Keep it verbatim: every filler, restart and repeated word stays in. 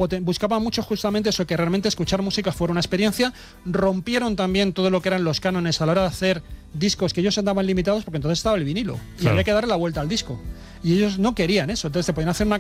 poten- buscaban mucho justamente eso, que realmente escuchar música fuera una experiencia. Rompieron también todo lo que eran los cánones a la hora de hacer discos, que ellos andaban limitados porque entonces estaba el vinilo y Claro. había que darle la vuelta al disco. Y ellos no querían eso, entonces te podían hacer una